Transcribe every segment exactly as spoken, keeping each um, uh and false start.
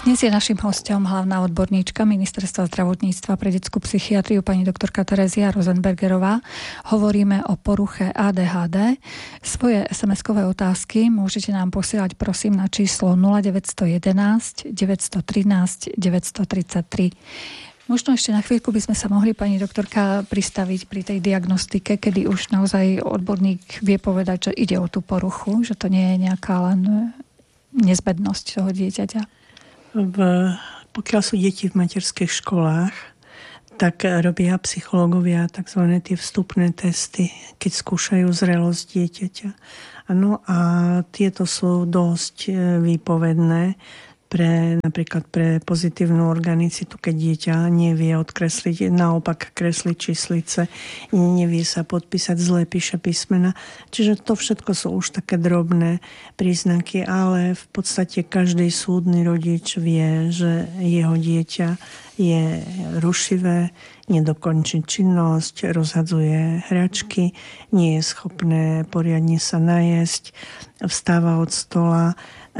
Dnes je naším hosťom hlavná odborníčka Ministerstva zdravotníctva pre detskú psychiatriu pani doktorka Terezia Rosenbergerová. Hovoríme o poruche á dé há dé. Svoje es em eskové otázky môžete nám posielať prosím na číslo nula deväť jedna jedna, deväť jedna tri, deväť tri tri. Možno ešte na chvíľku by sme sa mohli, pani doktorka, pristaviť pri tej diagnostike, kedy už naozaj odborník vie povedať, že ide o tú poruchu, že to nie je nejaká len nezbednosť toho dieťaťa. V, pokiaľ sú deti v materských školách, tak robia psychológovia tzv. Tie vstupné testy, keď skúšajú zrelosť dieťaťa. Ano, a tieto sú dosť výpovedné pre, napríklad pre pozitívnu organicitu, keď dieťa nevie odkresliť, naopak kresliť číslice, nevie sa podpísať, zle píše písmena. Čiže to všetko sú už také drobné príznaky, ale v podstate každý súdny rodič vie, že jeho dieťa je rušivé, nedokončí činnosť, rozhadzuje hračky, nie je schopné poriadne sa najesť, vstáva od stola,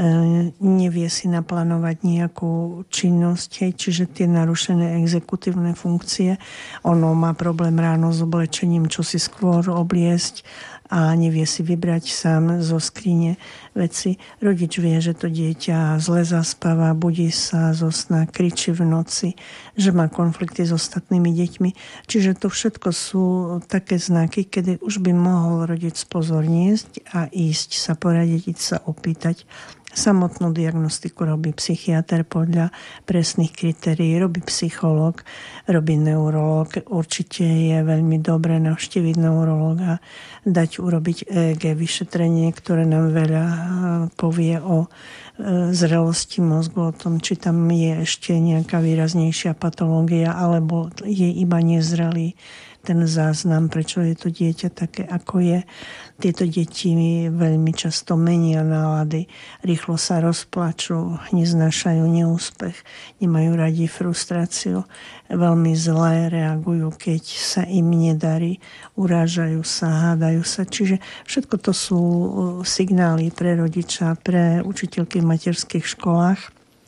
nevie si naplánovať nejakú činnosť, hej, čiže tie narušené exekutívne funkcie. Ono má problém ráno s oblečením, čo si skôr obliesť a nevie si vybrať sám zo skrine veci. Rodič vie, že to dieťa zle zaspáva, budí sa zo sna, kričí v noci, že má konflikty s ostatnými deťmi. Čiže to všetko sú také znaky, kedy už by mohol rodič spozorniesť a ísť sa poradiť, ísť sa opýtať. Samotnú diagnostiku robí psychiatr podľa presných kritérií, robí psychológ, robí neurológ. Určite je veľmi dobré navštíviť neurológa, dať urobiť é é gé vyšetrenie, ktoré nám veľa povie o zrelosti mozgu, o tom, či tam je ešte nejaká výraznejšia patológia, alebo je iba nezrelý ten záznam, prečo je to dieťa také, ako je. Tieto deti veľmi často menia nálady, rýchlo sa rozplačú, neznášajú neúspech, nemajú radi frustráciu, veľmi zle reagujú, keď sa im nedarí, urážajú sa, hádajú sa. Čiže všetko to sú signály pre rodiča, pre učiteľky v materských školách,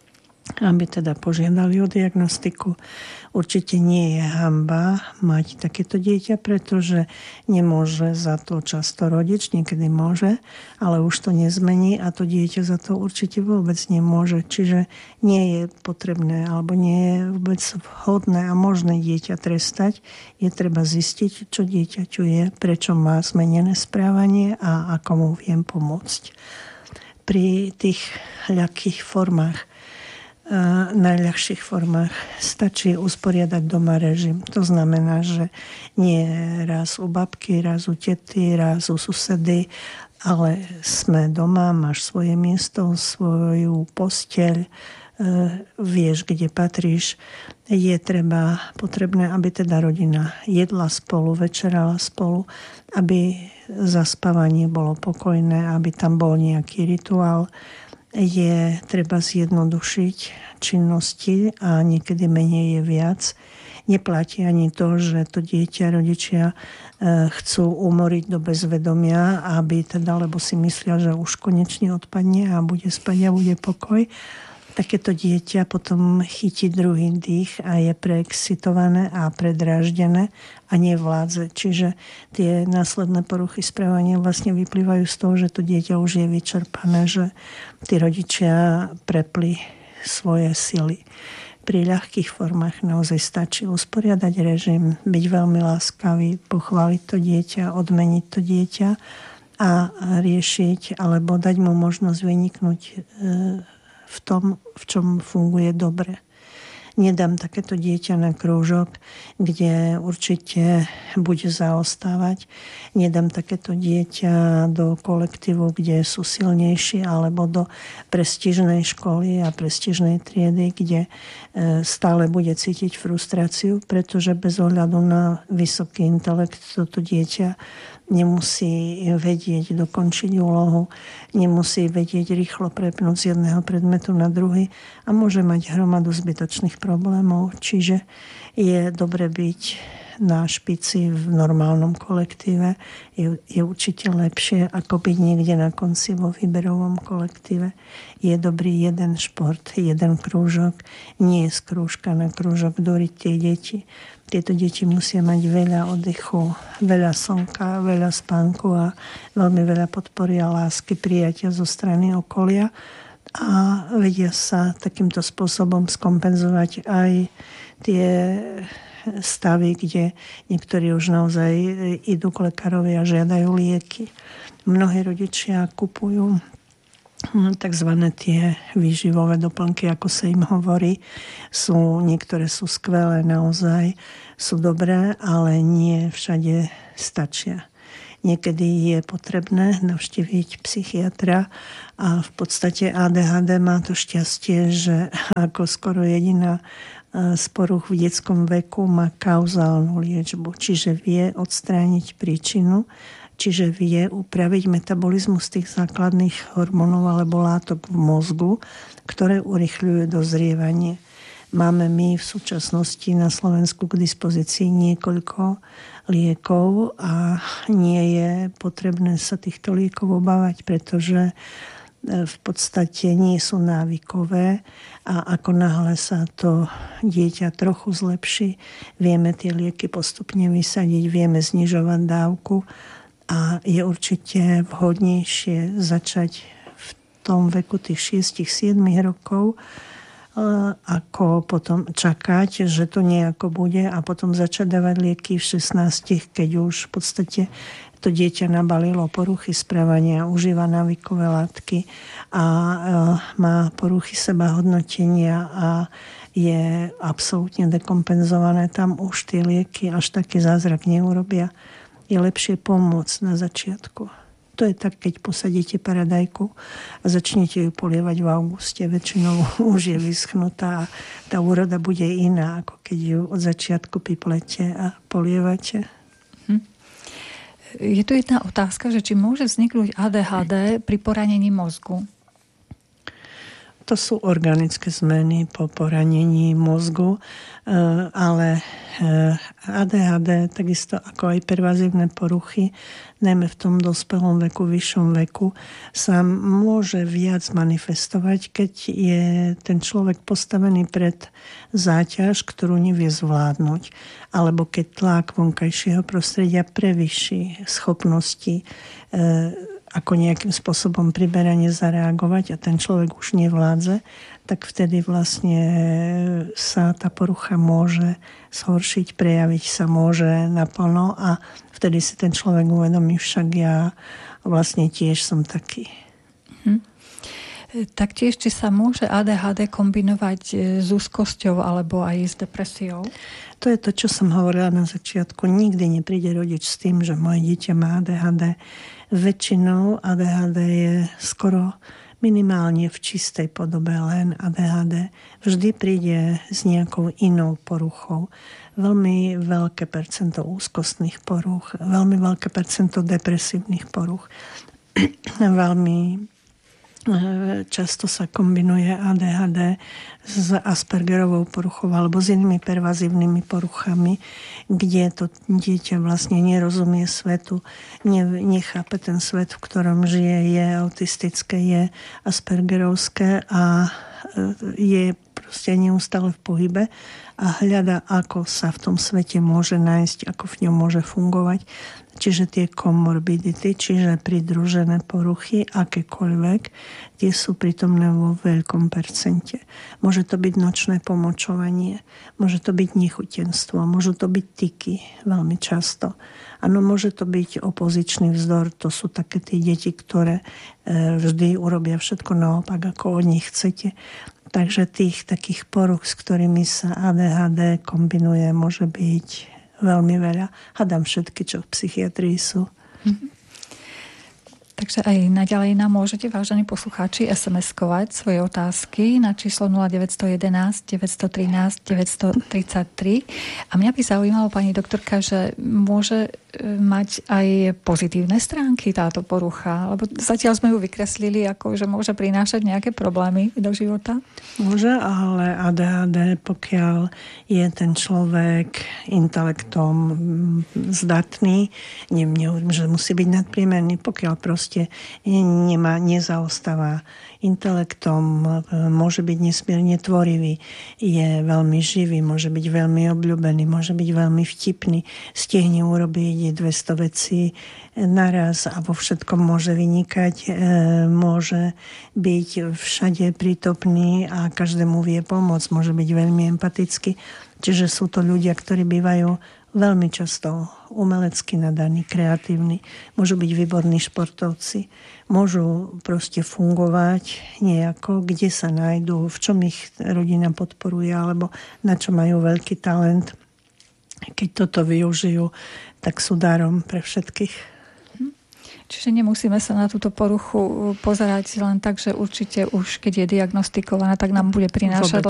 aby teda požiadali o diagnostiku. Určite nie je hanba mať takéto dieťa, pretože nemôže za to často rodič, niekedy môže, ale už to nezmení a to dieťa za to určite vôbec nemôže. Čiže nie je potrebné alebo nie je vôbec vhodné a možné dieťa trestať. Je treba zistiť, čo dieťaťu je, prečo má zmenené správanie a ako mu viem pomôcť. Pri tých ľahkých formách A najľahších formách stačí usporiadať doma režim. To znamená, že nie raz u babky, raz u tety, raz u susedy, ale sme doma, máš svoje miesto, svoju posteľ, vieš, kde patríš. Je treba, potrebné, aby teda rodina jedla spolu, večerala spolu, aby zaspávanie bolo pokojné, aby tam bol nejaký rituál. Je treba zjednodušiť činnosti a niekedy menej je viac. Neplatí ani to, že to dieťa rodičia chcú umoriť do bezvedomia, aby teda, lebo si myslia, že už konečne odpadne a bude spať a bude pokoj. Takéto dieťa potom chytí druhý dých a je preexcitované a predráždené a nevládze. Čiže tie následné poruchy správania vlastne vyplývajú z toho, že to dieťa už je vyčerpané, že tí rodičia prepli svoje sily. Pri ľahkých formách naozaj stačí usporiadať režim, byť veľmi láskavý, pochváliť to dieťa, odmeniť to dieťa a riešiť alebo dať mu možnosť vyniknúť v tom, v čom funguje dobre. Nedám takéto dieťa na krúžok, kde určite bude zaostávať. Nedám takéto dieťa do kolektívu, kde sú silnejší, alebo do prestížnej školy a prestížnej triedy, kde stále bude cítiť frustráciu, pretože bez ohľadu na vysoký intelekt toto dieťa nemusí vedieť dokončiť úlohu, nemusí vedieť rýchlo prepnúť z jedného predmetu na druhý a môže mať hromadu zbytočných problémov. Čiže je dobre byť na špici v normálnom kolektíve je, je určite lepšie, ako byť niekde na konci vo výberovom kolektíve. Je dobrý jeden šport, jeden krúžok, nie je z krúžka na krúžok doriť tie deti. Tieto deti musia mať veľa oddychu, veľa slnka, veľa spánku a veľmi veľa podpory a lásky, prijatia zo strany okolia. A vedia sa takýmto spôsobom skompenzovať aj tie stavy, kde niektorí už naozaj idú k lekárovi a žiadajú lieky. Mnohí rodičia kupujú takzvané tie výživové doplnky, ako sa im hovorí. Sú, niektoré sú skvelé, naozaj sú dobré, ale nie všade stačia. Niekedy je potrebné navštíviť psychiatra a v podstate á dé há dé má to šťastie, že ako skoro jediná z poruch v detskom veku má kauzálnu liečbu, čiže vie odstrániť príčinu, čiže vie upraviť metabolizmus tých základných hormónov alebo látok v mozgu, ktoré urychľujú dozrievanie. Máme my v súčasnosti na Slovensku k dispozícii niekoľko liekov a nie je potrebné sa týchto liekov obávať, pretože v podstate nie sú návykové a ako náhle sa to dieťa trochu zlepší, vieme tie lieky postupne vysadiť, vieme znižovať dávku a je určite vhodnejšie začať v tom veku tých šesť sedem rokov, ako potom čakať, že to nejako bude a potom začať dávať lieky v šestnástich, keď už v podstate to dieťa nabalilo poruchy správania, užíva návykové látky a má poruchy sebahodnotenia a je absolútne dekompenzované. Tam už tie lieky až taký zázrak neurobia. Je lepšie pomôcť na začiatku. To je tak, keď posadíte paradajku a začnete ju polievať v auguste. Väčšinou už je vyschnutá a tá úroda bude iná, ako keď ju od začiatku piplete a polievate. Hm. Je tu jedna otázka, že či môže vzniknúť á dé há dé pri poranení mozgu? To sú organické zmeny po poranení mozgu, ale á dé há dé, takisto ako aj pervazívne poruchy, najmä v tom dospelom veku, vyššom veku, sa môže viac manifestovať, keď je ten človek postavený pred záťaž, ktorú nevie zvládnuť, alebo keď tlak vonkajšieho prostredia prevyší schopnosti ako nejakým spôsobom priberane zareagovať a ten človek už nevládze, tak vtedy vlastne sa tá porucha môže zhoršiť, prejaviť sa môže naplno a vtedy si ten človek uvedomí, však ja vlastne tiež som taký. Hm. Taktiež, či sa môže á dé há dé kombinovať s úzkosťou alebo aj s depresiou? To je to, čo som hovorila na začiatku. Nikdy nepríde rodič s tým, že moje dieťa má á dé há dé. Väčšinou á dé há dé je skoro minimálne v čistej podobe len á dé há dé. Vždy príde s nejakou inou poruchou. Veľmi veľké percento úzkostných poruch, veľmi veľké percento depresívnych poruch. Veľmi často sa kombinuje á dé há dé s Aspergerovou poruchou alebo s inými pervazívnymi poruchami, kde to dieťa vlastne nerozumie svetu, nechápe ten svet, v ktorom žije, je autistické, je aspergerovské a je proste neustále v pohybe a hľada, ako sa v tom svete môže nájsť, ako v ňom môže fungovať. Čiže tie komorbidity, čiže pridružené poruchy, akékoľvek, tie sú prítomné vo veľkom percente. Môže to byť nočné pomočovanie, môže to byť nechutenstvo, môžu to byť tiky veľmi často. Áno, môže to byť opozičný vzdor, to sú také tie deti, ktoré vždy urobia všetko naopak, ako od nich chcete. Takže tých takých poruch, s ktorými sa á dé há dé kombinuje, môže byť veľmi veľa. Hádam všetky, čo v psychiatrii sú. Mm-hmm. Takže aj naďalej nám môžete, vážení poslucháči, es em eskovať svoje otázky na číslo nula deväť jeden jedna, deväť jedna tri, deväť tri tri. A mňa by zaujímalo, pani doktorka, že môže mať aj pozitívne stránky táto porucha? Lebo zatiaľ sme ju vykreslili ako, že môže prinášať nejaké problémy do života. Môže, ale á dé há dé, pokiaľ je ten človek intelektom zdatný, nehovorím, že musí byť nadpriemerný, pokiaľ proste nemá, nezaostáva intelektom, môže byť nesmierne tvorivý, je veľmi živý, môže byť veľmi obľúbený, môže byť veľmi vtipný, stihne urobiť dvesto vecí naraz a vo všetkom môže vynikať, môže byť všade prítomný a každému vie pomôcť, môže byť veľmi empatický. Čiže sú to ľudia, ktorí bývajú veľmi často umelecky nadaní, kreatívni, môžu byť výborní športovci, môžu proste fungovať nejako, kde sa nájdú, v čom ich rodina podporuje, alebo na čo majú veľký talent. Keď toto využijú, tak sú darom pre všetkých. Čiže nemusíme sa na túto poruchu pozerať len tak, že určite už keď je diagnostikovaná, tak nám bude prinášať